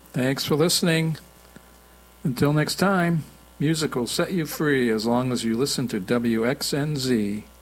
Thanks for listening. Until next time, music will set you free as long as you listen to WXNZ.